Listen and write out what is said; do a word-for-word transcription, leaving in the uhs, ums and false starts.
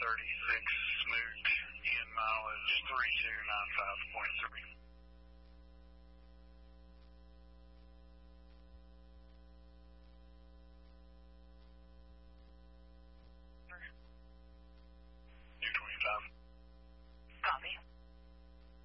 thirty-six Smoot, in mileage three two nine five point three.